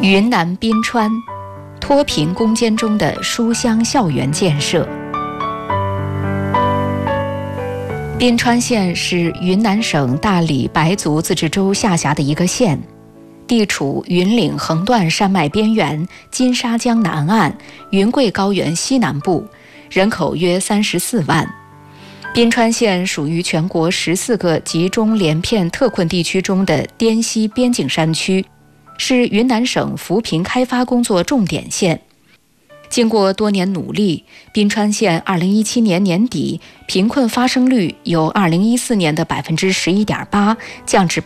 云南宾川脱贫攻坚中的书香校园建设。宾川县是云南省大理白族自治州下辖的一个县，地处云岭横断山脉边缘、金沙江南岸、云贵高原西南部，人口约34万。宾川县属于全国14个集中连片特困地区中的滇西边境山区，是云南省扶贫开发工作重点县。经过多年努力，宾川县2017年年底贫困发生率由2014年的11.8%降至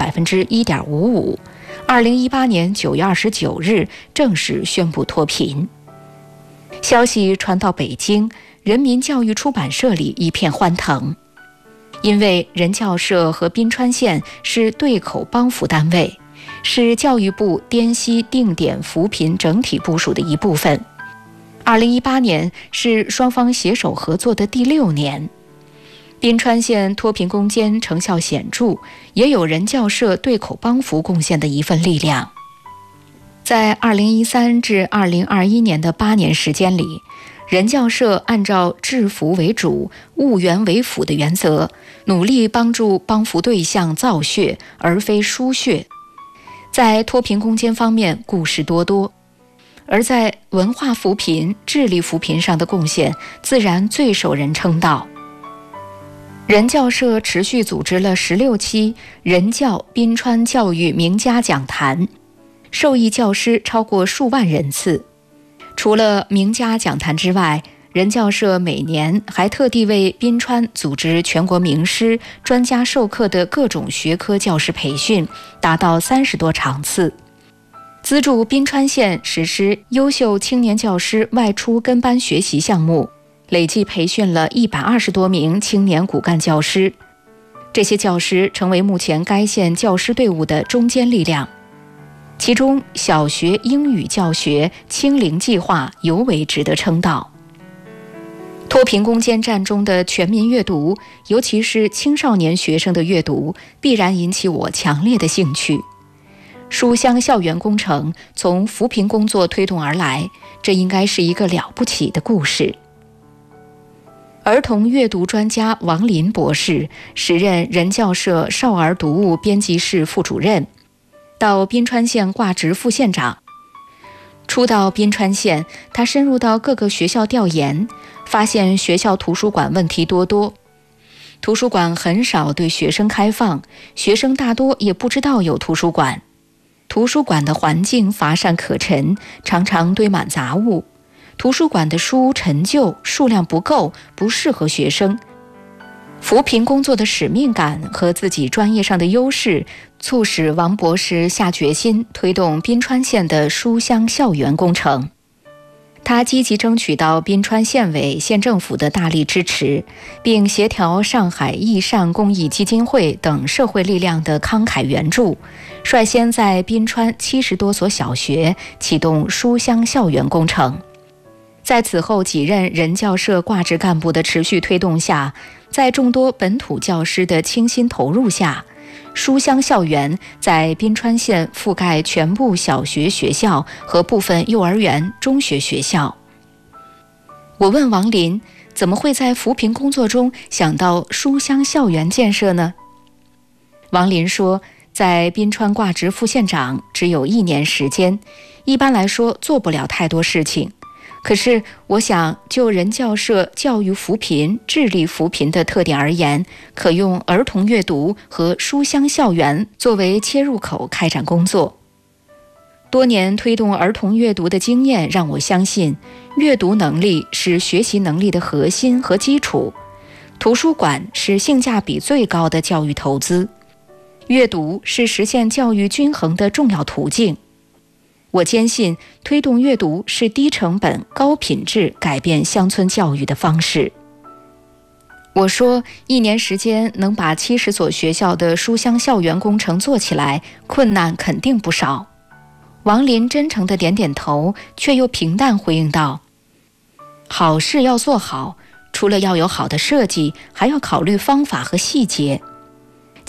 1.55%。2018年9月29日正式宣布脱贫。消息传到北京，人民教育出版社里一片欢腾，因为人教社和宾川县是对口帮扶单位，是教育部滇西定点扶贫整体部署的一部分。2018年是双方携手合作的第6年。宾川县脱贫攻坚成效显著，也有人教社对口帮扶贡献的一份力量。在2013至2021年的8年时间里，人教社按照治扶为主、务员为辅的原则，努力帮助帮扶对象造血而非输血。在脱贫攻坚方面故事多多，而在文化扶贫、智力扶贫上的贡献自然最受人称道。人教社持续组织了16期人教宾川教育名家讲坛，受益教师超过数万人次。除了名家讲坛之外，人教社每年还特地为宾川组织全国名师、专家授课的各种学科教师培训，达到30多场次。资助宾川县实施优秀青年教师外出跟班学习项目，累计培训了120多名青年骨干教师。这些教师成为目前该县教师队伍的中坚力量。其中小学英语教学清零计划尤为值得称道。脱贫攻坚战中的全民阅读，尤其是青少年学生的阅读，必然引起我强烈的兴趣。书香校园工程从扶贫工作推动而来，这应该是一个了不起的故事。儿童阅读专家王林博士时任人教社少儿读物编辑室副主任，到宾川县挂职副县长。初到宾川县，他深入到各个学校调研，发现学校图书馆问题多多。图书馆很少对学生开放，学生大多也不知道有图书馆。图书馆的环境乏善可陈，常常堆满杂物。图书馆的书陈旧，数量不够，不适合学生。扶贫工作的使命感和自己专业上的优势，促使王博士下决心推动宾川县的书香校园工程。他积极争取到宾川县委县政府的大力支持，并协调上海益善公益基金会等社会力量的慷慨援助，率先在宾川70多所小学启动书香校园工程。在此后几任人教社挂职干部的持续推动下，在众多本土教师的倾心投入下，书香校园在宾川县覆盖全部小学学校和部分幼儿园、中学学校。我问王林，怎么会在扶贫工作中想到书香校园建设呢？王林说，在宾川挂职副县长只有1年时间，一般来说做不了太多事情。可是我想，就人教社教育扶贫、智力扶贫的特点而言，可用儿童阅读和书香校园作为切入口开展工作。多年推动儿童阅读的经验让我相信，阅读能力是学习能力的核心和基础。图书馆是性价比最高的教育投资，阅读是实现教育均衡的重要途径。我坚信，推动阅读是低成本、高品质改变乡村教育的方式。我说，1年时间能把70所学校的书香校园工程做起来，困难肯定不少。王林真诚地点点头，却又平淡回应道：好事要做好，除了要有好的设计，还要考虑方法和细节。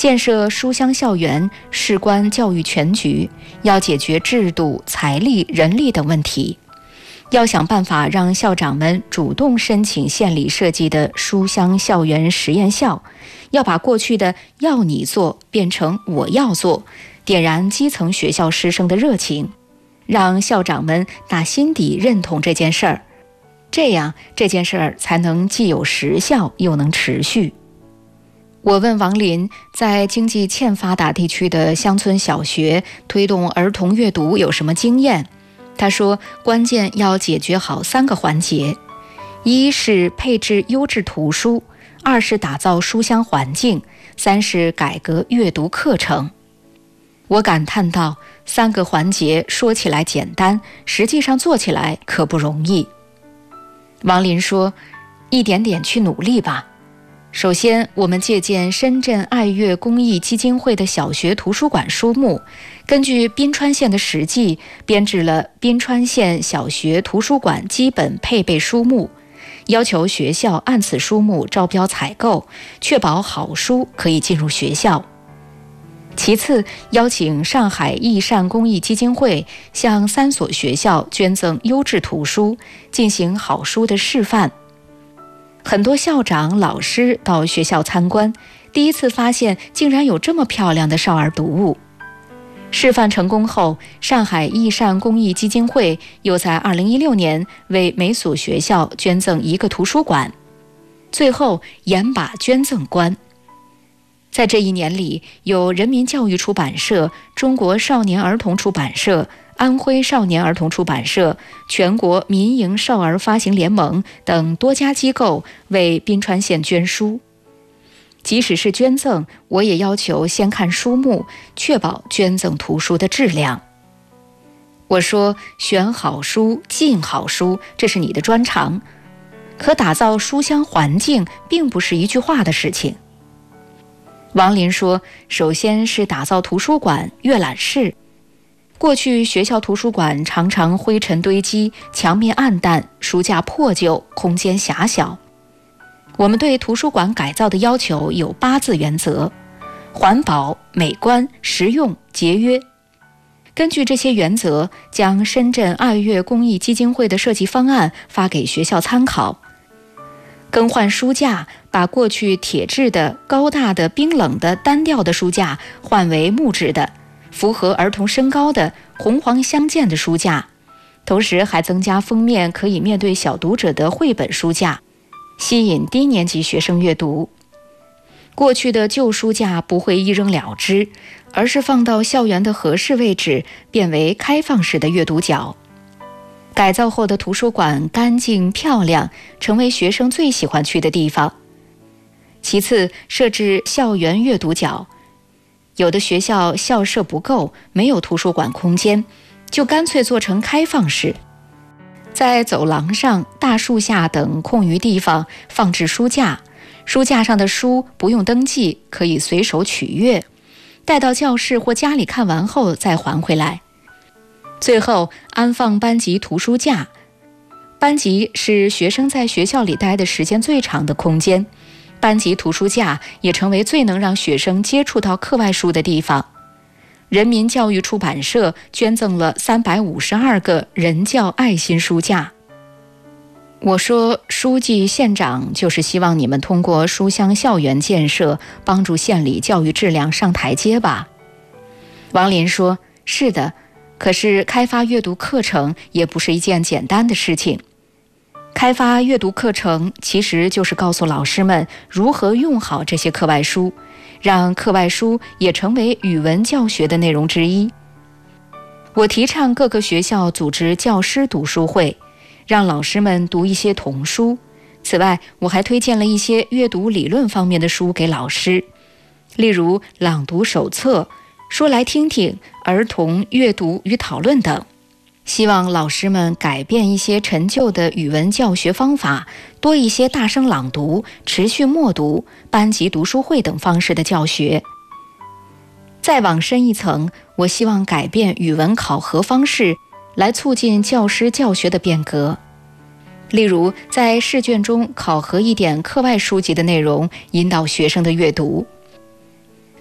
建设书香校园事关教育全局，要解决制度、财力、人力等问题，要想办法让校长们主动申请县里设计的书香校园实验校，要把过去的要你做变成我要做，点燃基层学校师生的热情，让校长们打心底认同这件事儿，这样这件事儿才能既有实效又能持续。我问王林，在经济欠发达地区的乡村小学推动儿童阅读有什么经验？他说，关键要解决好3个环节：一是配置优质图书，2是打造书香环境，3是改革阅读课程。我感叹道，3个环节说起来简单，实际上做起来可不容易。王林说，一点点去努力吧。首先，我们借鉴深圳爱阅公益基金会的小学图书馆书目，根据宾川县的实际，编制了宾川县小学图书馆基本配备书目，要求学校按此书目招标采购，确保好书可以进入学校。其次，邀请上海益善公益基金会向3所学校捐赠优质图书，进行好书的示范。很多校长、老师到学校参观，第一次发现竟然有这么漂亮的少儿读物。示范成功后，上海益善公益基金会又在2016年为每所学校捐赠1个图书馆，最后严把捐赠关。在这1年里，有人民教育出版社、中国少年儿童出版社、安徽少年儿童出版社、全国民营少儿发行联盟等多家机构为宾川县捐书。即使是捐赠，我也要求先看书目，确保捐赠图书的质量。我说，选好书、进好书，这是你的专长，可打造书香环境并不是一句话的事情。王林说，首先是打造图书馆、阅览室。过去学校图书馆常常灰尘堆积，墙面暗淡，书架破旧，空间狭小。我们对图书馆改造的要求有8字原则：环保、美观、实用、节约。根据这些原则，将深圳爱阅公益基金会的设计方案发给学校参考。更换书架，把过去铁质的、高大的、冰冷的、单调的书架换为木质的、符合儿童身高的、红黄相间的书架，同时还增加封面可以面对小读者的绘本书架，吸引低年级学生阅读。过去的旧书架不会一扔了之，而是放到校园的合适位置，变为开放式的阅读角。改造后的图书馆干净漂亮，成为学生最喜欢去的地方。其次，设置校园阅读角。有的学校校舍不够，没有图书馆空间，就干脆做成开放式。在走廊上、大树下等空余地方放置书架，书架上的书不用登记，可以随手取阅，带到教室或家里看完后再还回来。最后安放班级图书架，班级是学生在学校里待的时间最长的空间，班级图书架也成为最能让学生接触到课外书的地方。人民教育出版社捐赠了352个人教爱心书架。我说，书记、县长就是希望你们通过书香校园建设，帮助县里教育质量上台阶吧。王林说，是的，可是开发阅读课程也不是一件简单的事情。开发阅读课程其实就是告诉老师们如何用好这些课外书，让课外书也成为语文教学的内容之一。我提倡各个学校组织教师读书会，让老师们读一些童书。此外，我还推荐了一些阅读理论方面的书给老师，例如朗读手册、说来听听、儿童阅读与讨论等。希望老师们改变一些陈旧的语文教学方法，多一些大声朗读、持续默读、班级读书会等方式的教学。再往深一层，我希望改变语文考核方式，来促进教师教学的变革。例如，在试卷中考核一点课外书籍的内容，引导学生的阅读。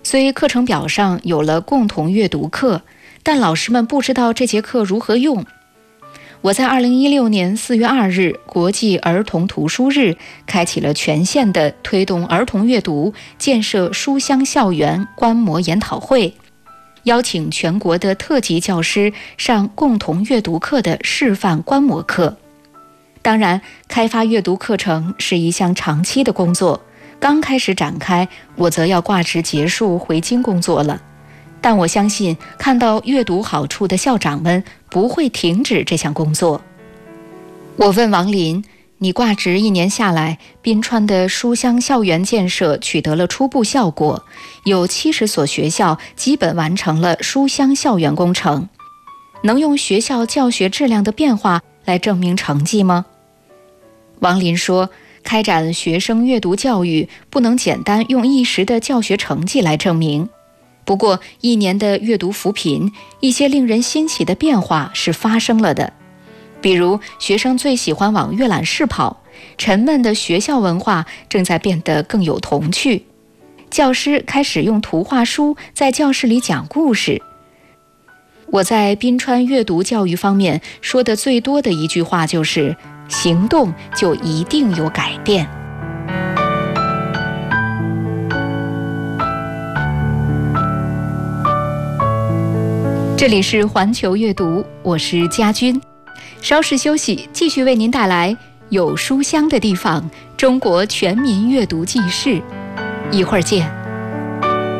虽课程表上有了共同阅读课，但老师们不知道这节课如何用。我在2016年4月2日国际儿童图书日开启了全县的推动儿童阅读、建设书香校园观摩研讨会，邀请全国的特级教师上共同阅读课的示范观摩课。当然，开发阅读课程是一项长期的工作，刚开始展开，我则要挂职结束回京工作了。但我相信，看到阅读好处的校长们不会停止这项工作。我问王林，你挂职1年下来，滨川的书香校园建设取得了初步效果，有70所学校基本完成了书香校园工程，能用学校教学质量的变化来证明成绩吗？王林说，开展学生阅读教育不能简单用一时的教学成绩来证明。不过1年的阅读扶贫，一些令人欣喜的变化是发生了的。比如学生最喜欢往阅览室跑，沉闷的学校文化正在变得更有童趣，教师开始用图画书在教室里讲故事。我在滨川阅读教育方面说的最多的一句话就是，行动就一定有改变。这里是环球阅读，我是佳君。稍事休息，继续为您带来有书香的地方——中国全民阅读记事。一会儿见。